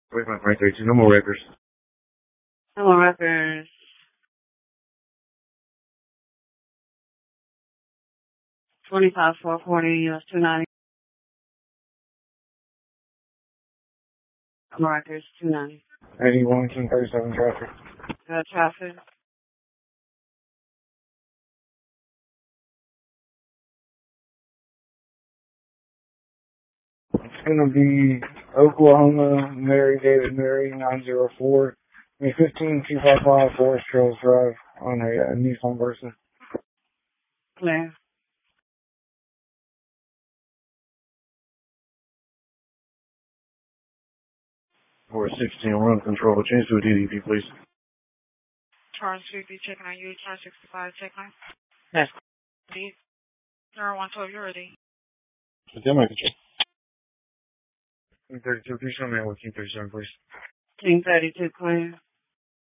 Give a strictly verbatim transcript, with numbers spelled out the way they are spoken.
Wait, my right thirty-two. No more records. No more records. Twenty-five four forty U S two ninety. No more records two ninety. eighty-one King thirty-seven traffic. Got traffic. It's gonna be Oklahoma, Mary David Mary nine zero four. I mean fifteen two five five Forest Trails Drive on a uh, Nissan Versa. Clear. four sixteen run control. Change to a D D P, please. Charles Street, be checking on you. Charles sixty-five, check line. Yes. zero one twelve, you're ready. Still my control. King thirty-two, please show me with King thirty-seven, please. King thirty-two, clear.